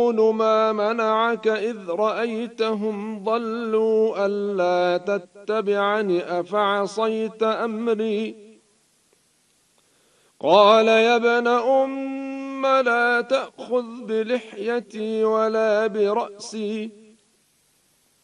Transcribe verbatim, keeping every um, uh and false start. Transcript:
ما منعك إذ رأيتهم ضلوا ألا تتبعني أفعصيت أمري قال يا ابن أم لا تأخذ بلحيتي ولا برأسي